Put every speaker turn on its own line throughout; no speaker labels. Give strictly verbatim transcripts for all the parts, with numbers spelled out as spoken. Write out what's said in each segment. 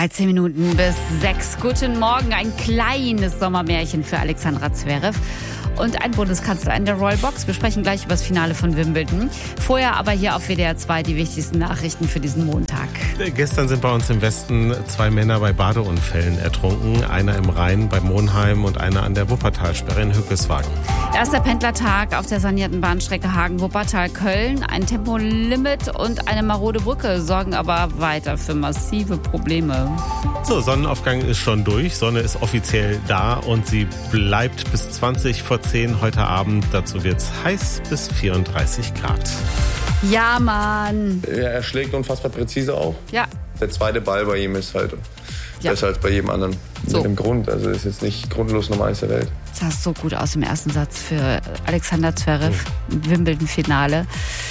dreizehn Minuten bis sechs. Guten Morgen, ein kleines Sommermärchen für Alexandra Zverev und ein Bundeskanzler in der Royal Box. Wir sprechen gleich über das Finale von Wimbledon. Vorher aber hier auf W D R zwei die wichtigsten Nachrichten für diesen Montag.
Gestern sind bei uns im Westen zwei Männer bei Badeunfällen ertrunken. Einer im Rhein bei Monheim und einer an der Wuppertalsperre in Hückeswagen.
Erster Pendlertag auf der sanierten Bahnstrecke Hagen-Wuppertal-Köln. Ein Tempolimit und eine marode Brücke sorgen aber weiter für massive Probleme.
So, Sonnenaufgang ist schon durch. Sonne ist offiziell da und sie bleibt bis zwanzig vor zehn heute Abend. Dazu wird's heiß bis vierunddreißig Grad.
Ja, Mann.
Ja, er schlägt unfassbar präzise auf.
Ja.
Der zweite Ball bei ihm ist halt
Ja.
besser als bei jedem anderen.
So.
Mit dem Grund. Also ist jetzt nicht grundlos Nummer eins der Welt.
Das sah so gut aus im ersten Satz für Alexander Zverev im Wimbledon-Finale.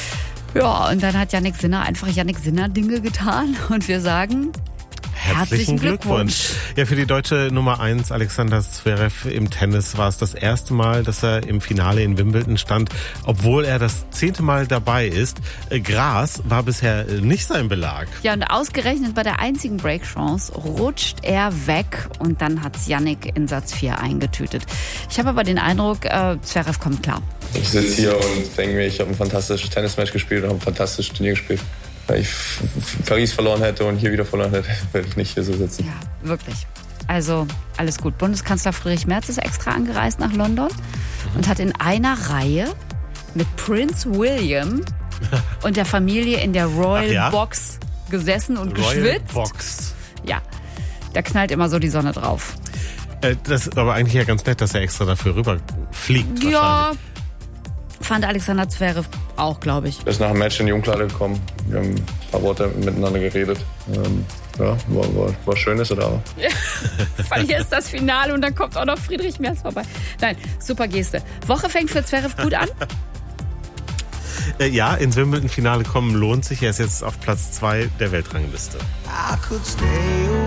Ja, und dann hat Jannik Sinner einfach Jannik Sinner-Dinge getan. Und wir sagen...
Herzlichen Glückwunsch. Ja, für die deutsche Nummer eins Alexander Zverev im Tennis war es das erste Mal, dass er im Finale in Wimbledon stand, obwohl er das zehnte Mal dabei ist. Gras war bisher nicht sein Belag.
Ja, und ausgerechnet bei der einzigen Breakchance rutscht er weg und dann hat's Jannik in Satz vier eingetütet. Ich habe aber den Eindruck, äh, Zverev kommt klar.
Ich sitze hier und denke mir, ich habe ein fantastisches Tennismatch gespielt und habe ein fantastisches Turnier gespielt. Wenn ich Paris verloren hätte und hier wieder verloren hätte, würde ich nicht hier so sitzen.
Ja, wirklich. Also alles gut. Bundeskanzler Friedrich Merz ist extra angereist nach London mhm. und hat in einer Reihe mit Prince William und der Familie in der Royal
Ach ja?
Box gesessen und
Royal
geschwitzt.
Box.
Ja, da knallt immer so die Sonne drauf.
Äh, das ist aber eigentlich ja ganz nett, dass er extra dafür rüberfliegt.
Ja, fand Alexander Zverev auch, glaube ich.
Er ist nach dem Match in die Umkleide gekommen. Wir haben ein paar Worte miteinander geredet. Ähm, ja, war, war, war schön, dass er da war.
Verlierst das Finale und dann kommt auch noch Friedrich Merz vorbei. Nein, super Geste. Woche fängt für Zverev gut an.
äh, ja, ins Wimbledon-Finale kommen lohnt sich. Er ist jetzt auf Platz zwei der Weltrangliste.
I could stay